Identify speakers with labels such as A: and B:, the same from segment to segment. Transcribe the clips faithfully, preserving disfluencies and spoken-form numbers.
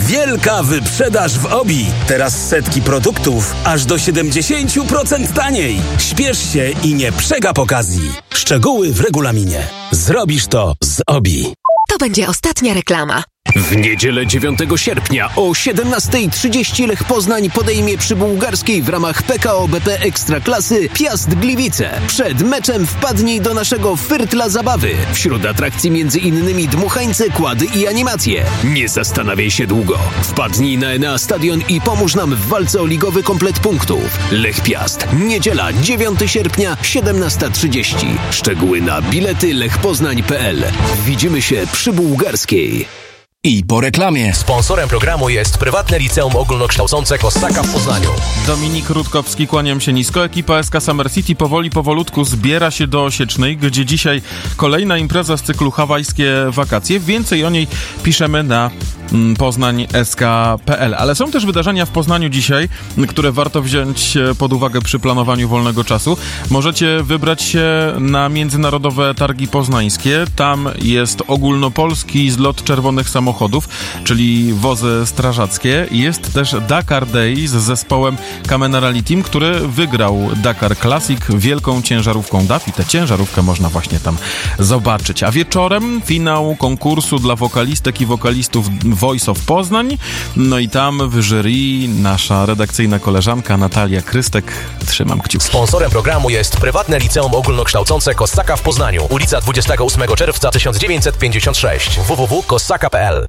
A: Wielka wyprzedaż w Obi. Teraz setki produktów aż do siedemdziesiąt procent taniej. Śpiesz się i nie przegap okazji. Szczegóły w regulaminie. Zrobisz to z Obi.
B: To będzie ostatnia reklama.
C: W niedzielę dziewiątego sierpnia o siedemnasta trzydzieści Lech Poznań podejmie przy Bułgarskiej w ramach P K O B P Ekstraklasy Piast Gliwice. Przed meczem wpadnij do naszego Fyrtla Zabawy. Wśród atrakcji między innymi dmuchańce, kłady i animacje. Nie zastanawiaj się długo. Wpadnij na Enea Stadion i pomóż nam w walce o ligowy komplet punktów. Lech Piast. Niedziela dziewiątego sierpnia siedemnasta trzydzieści. Szczegóły na bilety lechpoznań kropka p l. Widzimy się przy Bułgarskiej.
D: I po reklamie.
E: Sponsorem programu jest prywatne liceum ogólnokształcące Kossaka w Poznaniu.
F: Dominik Rutkowski, kłaniam się nisko. Ekipa S K Summer City powoli, powolutku zbiera się do Osiecznej, gdzie dzisiaj kolejna impreza z cyklu Hawajskie Wakacje. Więcej o niej piszemy na poznań kropka s k kropka p l. Ale są też wydarzenia w Poznaniu dzisiaj, które warto wziąć pod uwagę przy planowaniu wolnego czasu. Możecie wybrać się na Międzynarodowe Targi Poznańskie. Tam jest ogólnopolski zlot czerwonych samochodów, czyli wozy strażackie. Jest też Dakar Day z zespołem Camena Rally Team, który wygrał Dakar Classic wielką ciężarówką D A F i tę ciężarówkę można właśnie tam zobaczyć. A wieczorem finał konkursu dla wokalistek i wokalistów Voice of Poznań. No i tam w jury nasza redakcyjna koleżanka Natalia Krystek. Trzymam kciuki.
E: Sponsorem programu jest prywatne liceum ogólnokształcące Kossaka w Poznaniu. Ulica dwudziestego ósmego czerwca tysiąc dziewięćset pięćdziesiąt sześć. w w w kropka kossaka kropka p l.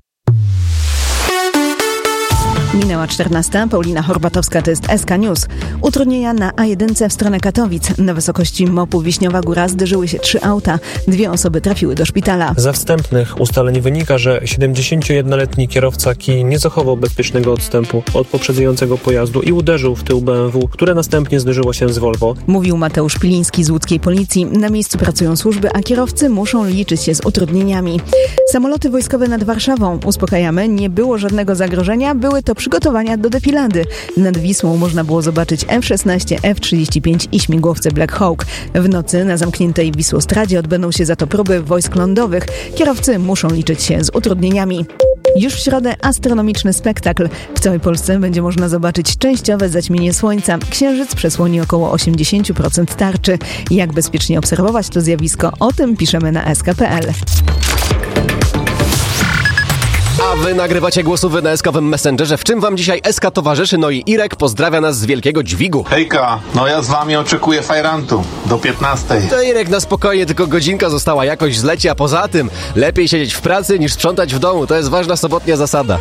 G: Minęła czternasta. Paulina Horbatowska, to jest S K News. Utrudnienia na A jeden w stronę Katowic. Na wysokości mopu Wiśniowa Góra zderzyły się trzy auta. Dwie osoby trafiły do szpitala.
H: Ze wstępnych ustaleń wynika, że siedemdziesięciojednoletni kierowca kij nie zachował bezpiecznego odstępu od poprzedzającego pojazdu i uderzył w tył B M W, które następnie zderzyło się z Volvo.
G: Mówił Mateusz Piliński z łódzkiej policji. Na miejscu pracują służby, a kierowcy muszą liczyć się z utrudnieniami. Samoloty wojskowe nad Warszawą. Uspokajamy, nie było żadnego zagrożenia. Były to przygotowania do defilady. Nad Wisłą można było zobaczyć F szesnaście, F trzydzieści pięć i śmigłowce Black Hawk. W nocy na zamkniętej Wisłostradzie odbędą się za to próby wojsk lądowych. Kierowcy muszą liczyć się z utrudnieniami. Już w środę astronomiczny spektakl. W całej Polsce będzie można zobaczyć częściowe zaćmienie słońca. Księżyc przesłoni około osiemdziesiąt procent tarczy. Jak bezpiecznie obserwować to zjawisko? O tym piszemy na s k kropka p l.
C: A wy nagrywacie głosówy na eskowym Messengerze. W czym wam dzisiaj S K towarzyszy? No i Irek pozdrawia nas z Wielkiego Dźwigu.
I: Hejka, no ja z wami oczekuję fajrantu do piętnastej.
C: To Irek, na spokojnie, tylko godzinka została, jakoś zleci, a poza tym lepiej siedzieć w pracy niż sprzątać w domu. To jest ważna sobotnia zasada.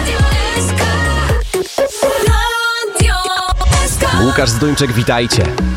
C: Łukasz Zduńczyk, witajcie.